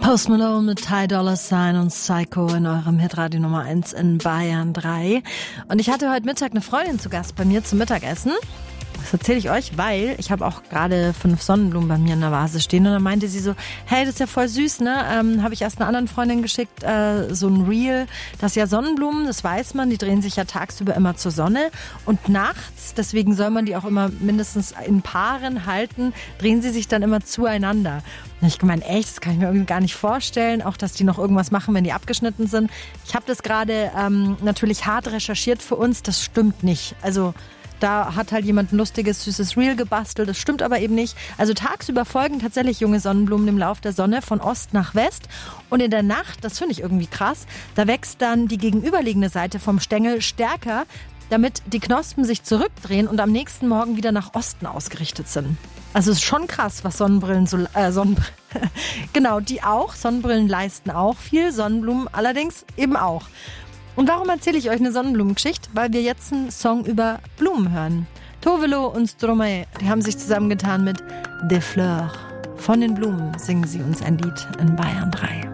Post Malone mit Ty Dolla $ign und Psycho in eurem Hitradio Nummer 1 in Bayern 3. Und ich hatte heute Mittag eine Freundin zu Gast bei mir zum Mittagessen. Das erzähle ich euch, weil ich habe auch gerade 5 Sonnenblumen bei mir in der Vase stehen. Und dann meinte sie so, hey, das ist ja voll süß, ne? Habe ich erst einer anderen Freundin geschickt, so ein Reel. Das ist ja Sonnenblumen, das weiß man, die drehen sich ja tagsüber immer zur Sonne. Und nachts, deswegen soll man die auch immer mindestens in Paaren halten, drehen sie sich dann immer zueinander. Und ich gemeint, echt, das kann ich mir irgendwie gar nicht vorstellen. Auch, dass die noch irgendwas machen, wenn die abgeschnitten sind. Ich habe das gerade natürlich hart recherchiert für uns, das stimmt nicht. Also da hat halt jemand ein lustiges, süßes Reel gebastelt. Das stimmt aber eben nicht. Also tagsüber folgen tatsächlich junge Sonnenblumen im Lauf der Sonne von Ost nach West. Und in der Nacht, das finde ich irgendwie krass, da wächst dann die gegenüberliegende Seite vom Stängel stärker, damit die Knospen sich zurückdrehen und am nächsten Morgen wieder nach Osten ausgerichtet sind. Also es ist schon krass, was Sonnenbrillen so... Genau, die auch. Sonnenbrillen leisten auch viel, Sonnenblumen allerdings eben auch. Und warum erzähle ich euch eine Sonnenblumengeschichte? Weil wir jetzt einen Song über Blumen hören. Tovelo und Stromae, die haben sich zusammengetan mit Des Fleurs. Von den Blumen singen sie uns ein Lied in Bayern 3.